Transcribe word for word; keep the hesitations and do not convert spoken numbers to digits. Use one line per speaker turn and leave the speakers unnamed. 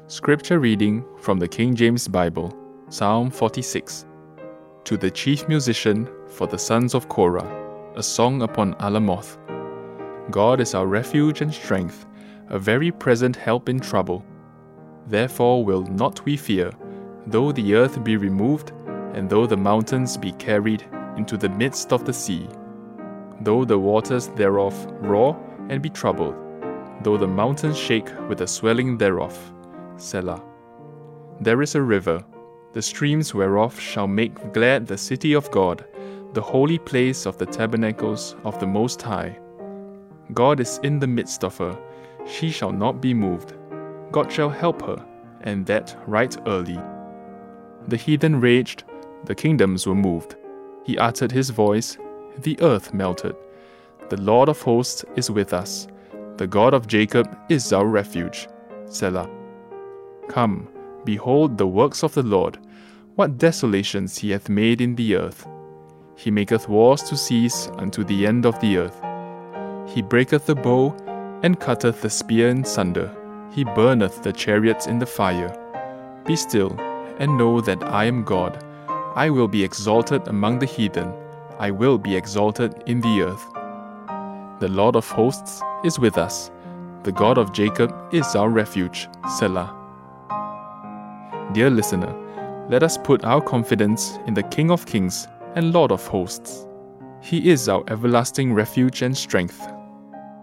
Scripture reading from the King James Bible, Psalm forty-six. To the chief musician for the sons of Korah, a song upon Alamoth. God is our refuge and strength, a very present help in trouble. Therefore will not we fear, though the earth be removed, and though the mountains be carried into the midst of the sea. Though the waters thereof roar and be troubled, though the mountains shake with the swelling thereof. Selah. There is a river, the streams whereof shall make glad the city of God, the holy place of the tabernacles of the Most High. God is in the midst of her, she shall not be moved. God shall help her, and that right early. The heathen raged, the kingdoms were moved. He uttered his voice, the earth melted. The Lord of hosts is with us. The God of Jacob is our refuge. Selah. Come, behold the works of the Lord, what desolations he hath made in the earth. He maketh wars to cease unto the end of the earth. He breaketh the bow, and cutteth the spear in sunder. He burneth the chariots in the fire. Be still, and know that I am God. I will be exalted among the heathen. I will be exalted in the earth. The Lord of hosts is with us. The God of Jacob is our refuge. Selah. Dear listener, let us put our confidence in the King of Kings and Lord of Hosts. He is our everlasting refuge and strength,